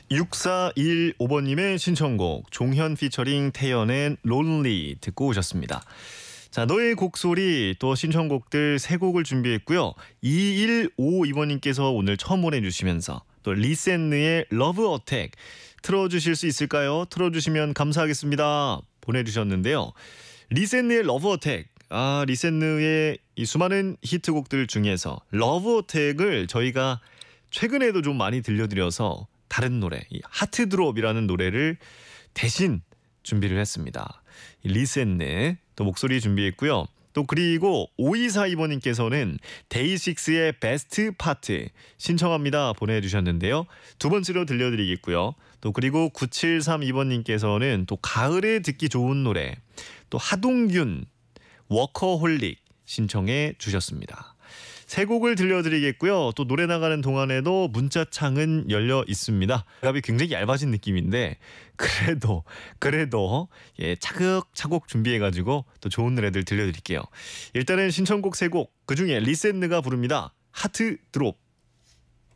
6415번님의 신청곡 종현 피처링 태연의 론리 듣고 오셨습니다. 자, 너의 곡소리 또 신청곡들 세 곡을 준비했고요. 2152번님께서 오늘 처음 보내주시면서 또 리센느의 러브 어택 틀어주실 수 있을까요? 틀어주시면 감사하겠습니다. 보내주셨는데요. 리센느의 러브 어택, 리센느의 이 수많은 히트곡들 중에서 러브 어택을 저희가 최근에도 좀 많이 들려드려서 다른 노래, 이 하트드롭이라는 노래를 대신 준비를 했습니다. 리센느 또 목소리 준비했고요. 또 그리고 5242번님께서는 데이식스의 베스트 파트 신청합니다 보내주셨는데요. 두 번째로 들려드리겠고요. 또 그리고 9732번님께서는 또 가을에 듣기 좋은 노래, 또 하동균 워커홀릭 신청해 주셨습니다. 세 곡을 들려드리겠고요. 또 노래 나가는 동안에도 문자창은 열려 있습니다. 값이 굉장히 얇아진 느낌인데 그래도 차곡차곡 준비해가지고 또 좋은 노래들 들려드릴게요. 일단은 신청곡 세 곡, 그중에 리센느가 부릅니다. 하트 드롭.